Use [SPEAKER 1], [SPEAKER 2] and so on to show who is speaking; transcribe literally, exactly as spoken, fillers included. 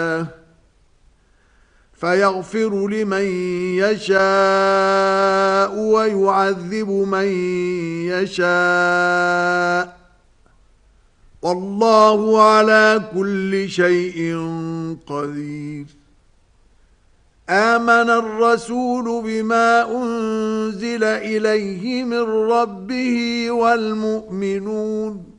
[SPEAKER 1] فيغفر لمن يشاء ويعذب من يشاء والله على كل شيء قدير. آمن الرسول بما أنزل إليه من ربه والمؤمنون